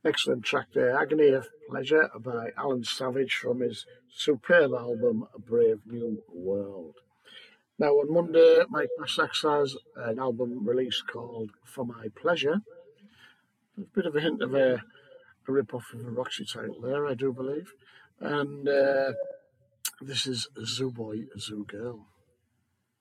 Excellent track there. Agony of Pleasure by Alan Savage from his superb album A Brave New World. Now, on Monday, Mike Bassaks has an album release called For My Pleasure. A bit of a hint of a rip off of a Roxy title there, I do believe. And this is Zoo Boy, Zoo Girl.